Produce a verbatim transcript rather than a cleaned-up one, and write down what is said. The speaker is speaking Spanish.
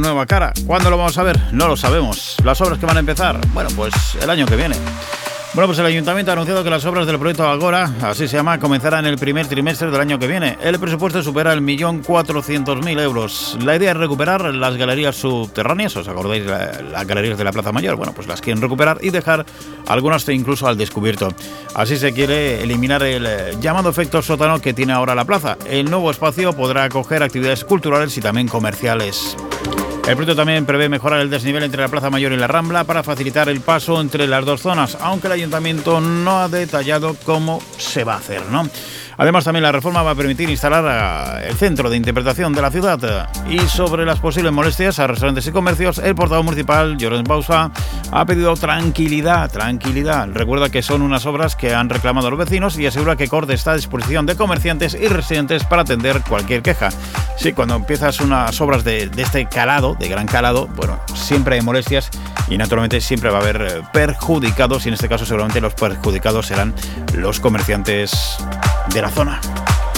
Nueva cara. ¿Cuándo lo vamos a ver? No lo sabemos. ¿Las obras que van a empezar? Bueno, pues el año que viene. Bueno, pues el Ayuntamiento ha anunciado que las obras del proyecto Agora, así se llama, comenzarán el primer trimestre del año que viene. El presupuesto supera el millón cuatrocientos mil euros. La idea es recuperar las galerías subterráneas, ¿os acordáis? La, las galerías de la Plaza Mayor. Bueno, pues las quieren recuperar y dejar algunas incluso al descubierto. Así se quiere eliminar el eh, llamado efecto sótano que tiene ahora la plaza. El nuevo espacio podrá acoger actividades culturales y también comerciales. El proyecto también prevé mejorar el desnivel entre la Plaza Mayor y la Rambla para facilitar el paso entre las dos zonas, aunque el Ayuntamiento no ha detallado cómo se va a hacer, ¿no? Además, también la reforma va a permitir instalar el centro de interpretación de la ciudad. Y sobre las posibles molestias a restaurantes y comercios, el portavoz municipal, Llorenç Bauza, ha pedido tranquilidad, tranquilidad. Recuerda que son unas obras que han reclamado los vecinos y asegura que Cort está a disposición de comerciantes y residentes para atender cualquier queja. Sí, cuando empiezas unas obras de, de este calado, de gran calado, bueno, siempre hay molestias y naturalmente siempre va a haber perjudicados, y en este caso seguramente los perjudicados serán los comerciantes de la zona.